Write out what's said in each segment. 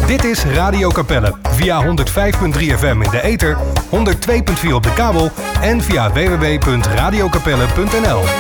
Dit is Radio Capelle via 105.3 FM in de ether, 102.4 op de kabel en via www.radiocapelle.nl.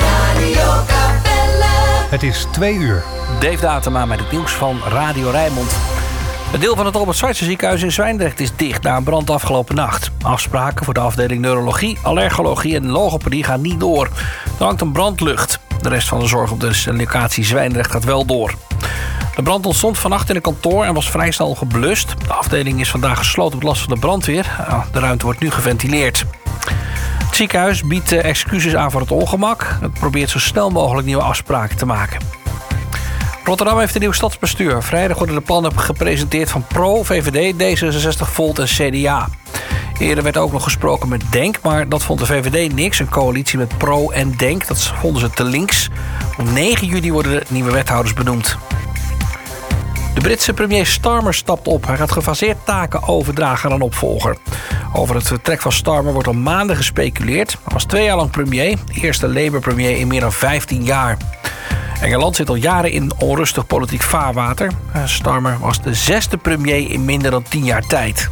Het is 2 uur. Dave Datema met het nieuws van Radio Rijnmond. Een deel van het Albert Schweitzer ziekenhuis in Zwijndrecht is dicht na een brand afgelopen nacht. Afspraken voor de afdeling neurologie, allergologie en logopedie gaan niet door. Er hangt een brandlucht. De rest van de zorg op de locatie Zwijndrecht gaat wel door. De brand ontstond vannacht in een kantoor en was vrij snel geblust. De afdeling is vandaag gesloten op last van de brandweer. De ruimte wordt nu geventileerd. Het ziekenhuis biedt excuses aan voor het ongemak. Het probeert zo snel mogelijk nieuwe afspraken te maken. Rotterdam heeft een nieuw stadsbestuur. Vrijdag worden de plannen gepresenteerd van PRO, VVD, D66, Volt en CDA. Eerder werd ook nog gesproken met DENK, maar dat vond de VVD niks. Een coalitie met PRO en DENK, dat vonden ze te links. Op 9 juli worden de nieuwe wethouders benoemd. De Britse premier Starmer stapt op. Hij gaat gefaseerd taken overdragen aan een opvolger. Over het vertrek van Starmer wordt al maanden gespeculeerd. Hij was 2 jaar lang premier, de eerste Labour-premier in meer dan 15 jaar. Engeland zit al jaren in onrustig politiek vaarwater. Starmer was de 6e premier in minder dan 10 jaar tijd.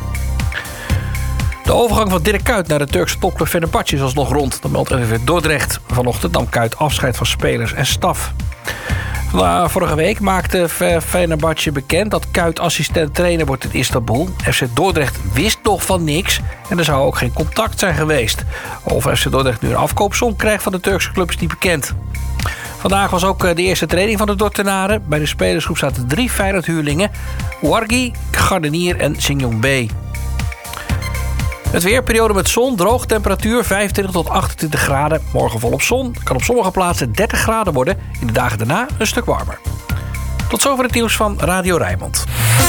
De overgang van Dirk Kuyt naar de Turkse topclub Fenerbahce is alsnog rond. Dat meldt RTV Dordrecht. Vanochtend nam Kuyt afscheid van spelers en staf. Vorige week maakte Fenerbahce bekend dat Kuyt assistent-trainer wordt in Istanbul. FC Dordrecht wist nog van niks en er zou ook geen contact zijn geweest. Of FC Dordrecht nu een afkoopsom krijgt van de Turkse club is niet bekend. Vandaag was ook de eerste training van de Dordtenaren. Bij de spelersgroep zaten 3 Feyenoord-huurlingen: Ouarghi, Gardenier en Singyon B. Het weer, periode met zon, droog, temperatuur 25 tot 28 graden. Morgen volop zon, kan op sommige plaatsen 30 graden worden. In de dagen daarna een stuk warmer. Tot zover het nieuws van Radio Rijnmond.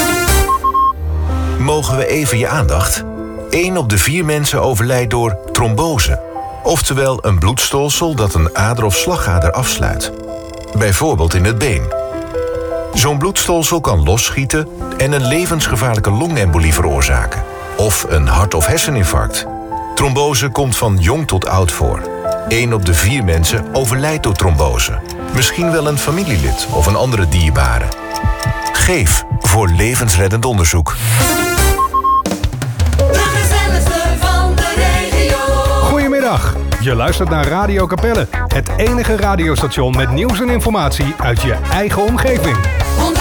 Mogen we even je aandacht? 1 op de 4 mensen overlijdt door trombose. Oftewel een bloedstolsel dat een ader of slagader afsluit. Bijvoorbeeld in het been. Zo'n bloedstolsel kan losschieten en een levensgevaarlijke longembolie veroorzaken. Of een hart- of herseninfarct. Trombose komt van jong tot oud voor. 1 op de 4 mensen overlijdt door trombose. Misschien wel een familielid of een andere dierbare. Geef voor levensreddend onderzoek. Goedemiddag, je luistert naar Radio Capelle. Het enige radiostation met nieuws en informatie uit je eigen omgeving.